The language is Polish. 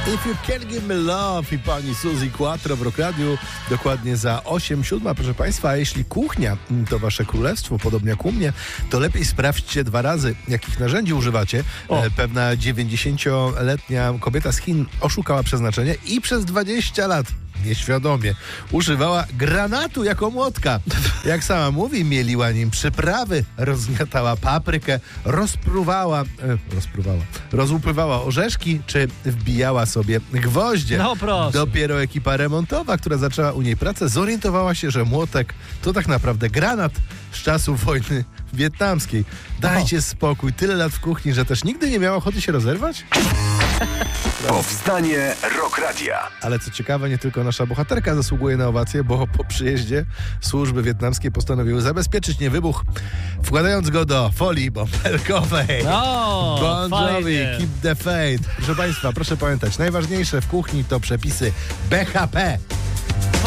If You Can Give Me Love i pani Suzy Quattro w Rock Radiu dokładnie za 8:07, proszę Państwa. A jeśli kuchnia to Wasze królestwo, podobnie jak u mnie, to lepiej sprawdźcie 2 razy, jakich narzędzi używacie. Pewna 90-letnia kobieta z Chin oszukała przeznaczenie i przez 20 lat nieświadomie używała granatu jako młotka. Jak sama mówi, mieliła nim przyprawy, rozgniatała paprykę, rozłupywała orzeszki, czy wbijała sobie gwoździe. No proszę. Dopiero ekipa remontowa, która zaczęła u niej pracę, zorientowała się, że młotek to tak naprawdę granat z czasów wojny wietnamskiej. Dajcie spokój, tyle lat w kuchni, że też nigdy nie miała ochoty się rozerwać? Powstanie Rock Radia. Ale co ciekawe, nie tylko nasza bohaterka zasługuje na owację, bo po przyjeździe służby wietnamskie postanowiły zabezpieczyć niewybuch, wkładając go do folii bąbelkowej. No, Bon Jovi, fajnie. keep the faith. Proszę Państwa, proszę pamiętać, najważniejsze w kuchni to przepisy BHP.